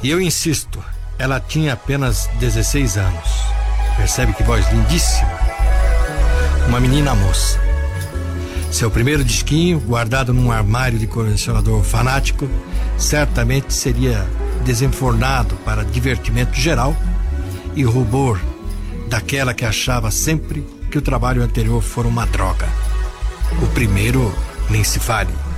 E eu insisto, ela tinha apenas 16 anos. Percebe que voz lindíssima? Uma menina moça. Seu primeiro disquinho, guardado num armário de colecionador fanático, certamente seria desenfornado para divertimento geral e rubor daquela que achava sempre que o trabalho anterior fora uma droga. O primeiro nem se fale.